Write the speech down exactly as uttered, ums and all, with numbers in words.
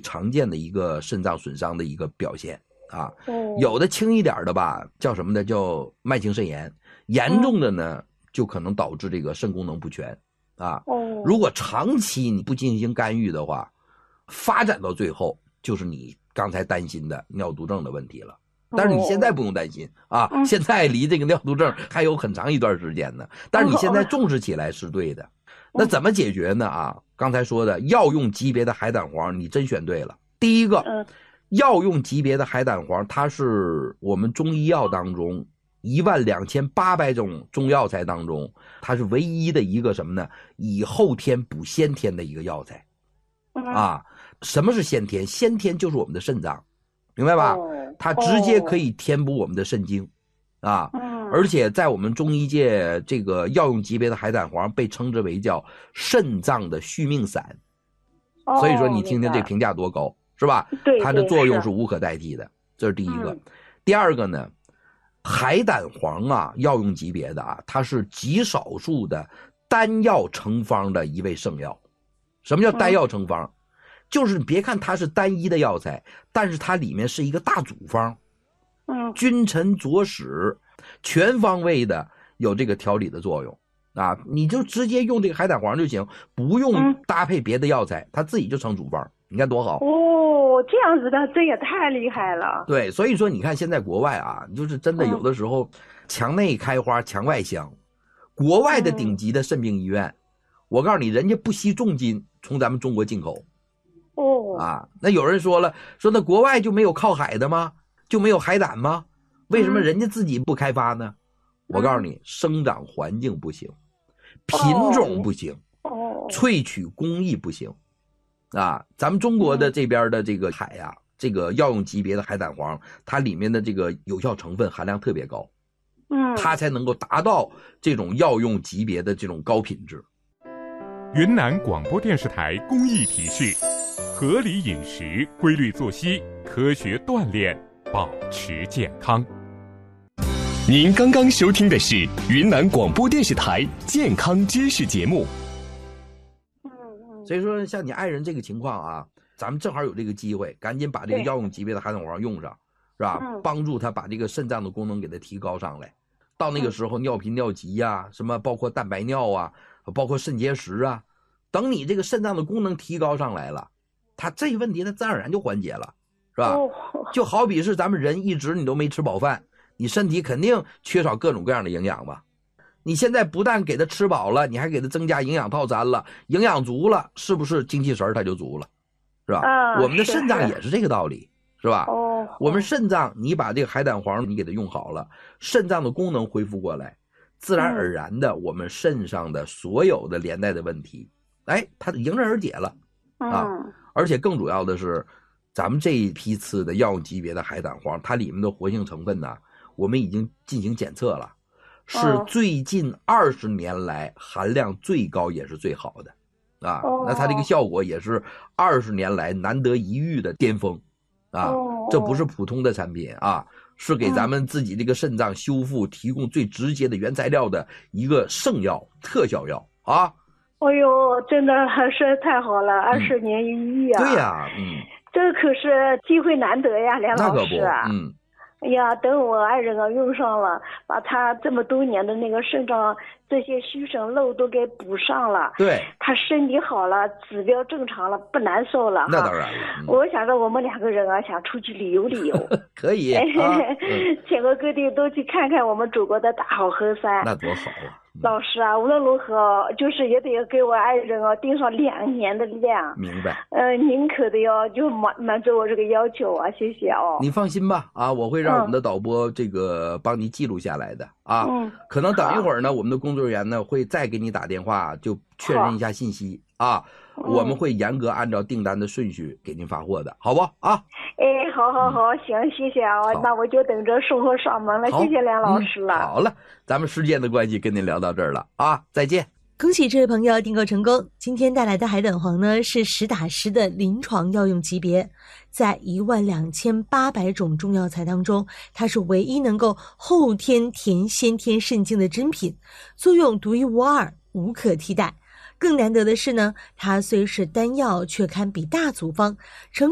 常见的一个肾脏损伤的一个表现啊。有的轻一点的吧，叫什么呢？叫慢性肾炎，严重的呢就可能导致这个肾功能不全啊。如果长期你不进行干预的话，发展到最后就是你刚才担心的尿毒症的问题了。但是你现在不用担心啊，现在离这个尿毒症还有很长一段时间呢。但是你现在重视起来是对的。那怎么解决呢？啊，刚才说的药用级别的海胆黄，你真选对了。第一个，药用级别的海胆黄，它是我们中医药当中一万两千八百种中药材当中，它是唯一的一个什么呢？以后天补先天的一个药材。啊，什么是先天？先天就是我们的肾脏，明白吧？它直接可以填补我们的肾精，啊，而且在我们中医界，这个药用级别的海胆黄被称之为叫肾脏的续命散，所以说你听听这评价多高，是吧？ 对， 它的作用是无可代替的，这是第一个。第二个呢，海胆黄啊，药用级别的啊，它是极少数的单药成方的一味圣药。什么叫单药成方？就是别看它是单一的药材，但是它里面是一个大组方，嗯，君臣佐使，全方位的有这个调理的作用啊！你就直接用这个海胆黄就行，不用搭配别的药材，它自己就成组方，你看多好哦！这样子的，这也太厉害了。 对，所以说你看现在国外啊，就是真的有的时候墙内开花墙外香，国外的顶级的肾病医院，我告诉你，人家不惜重金从咱们中国进口。哦啊，那有人说了，说那国外就没有靠海的吗？就没有海胆吗？为什么人家自己不开发呢？嗯、我告诉你，生长环境不行，品种不行，哦、萃取工艺不行，啊，咱们中国的这边的这个海呀、啊，这个药用级别的海胆黄，它里面的这个有效成分含量特别高，嗯，它才能够达到这种药用级别的这种高品质。 云南广播电视台公益提示。合理饮食，规律作息，科学锻炼，保持健康。 您刚刚收听的是云南广播电视台健康知识节目。 所以说，像你爱人这个情况啊，咱们正好有这个机会，赶紧把这个药用级别的海胆黄用上，是吧？帮助他把这个肾脏的功能给他提高上来。到那个时候，尿频尿急呀、啊，什么包括蛋白尿啊，包括肾结石啊，等你这个肾脏的功能提高上来了。他这个问题他自然而然就缓解了，是吧？就好比是咱们人一直你都没吃饱饭，你身体肯定缺少各种各样的营养吧。你现在不但给他吃饱了，你还给他增加营养套餐了，营养足了，是不是精气神他就足了，是吧？啊、我们的肾脏也是这个道理，是吧？哦，我们肾脏你把这个海胆黄你给它用好了，肾脏的功能恢复过来，自然而然的我们肾上的所有的连带的问题，哎，它迎刃而解了啊。嗯，而且更主要的是，咱们这一批次的药用级别的海胆黄，它里面的活性成分呢，我们已经进行检测了，是最近二十年来含量最高也是最好的，啊，那它这个效果也是二十年来难得一遇的巅峰，啊，这不是普通的产品啊，是给咱们自己这个肾脏修复提供最直接的原材料的一个圣药、特效药啊。 哎呦，真的还是太好了，二十年一遇啊！ 对呀，嗯， 这可是机会难得呀，梁老师啊！ 嗯， 哎呀，等我爱人啊用上了，把他这么多年的那个肾脏这些虚省漏都给补上了， 对， 他身体好了，指标正常了，不难受了。 那当然了， 嗯、我想着我们两个人啊，想出去旅游旅游， 可以，啊嗯、 全国各地都去看看我们祖国的大好河山， 那多好啊！ 老师啊，无论如何，就是也得给我爱人啊盯上两年的量。 明白。 呃，您可得要就满满足我这个要求啊，谢谢哦。 你放心吧，啊，我会让我们的导播这个帮你记录下来的啊。嗯。可能等一会儿呢，我们的工作人员呢会再给你打电话，就确认一下信息啊。我们会严格按照订单的顺序给您发货的，好不啊？ 哎，好好好，嗯、行，谢谢啊，那我就等着送货上门了，谢谢梁老师了、 嗯。好了，咱们时间的关系，跟您聊到这儿了啊，再见。 恭喜这位朋友订购成功。今天带来的海胆黄呢是实打实的临床药用级别，在一万两千八百种中药材当中，它是唯一能够后天填先天肾精的真品，作用独一无二，无可替代。更难得的是呢，它虽是单药，却堪比大组方，成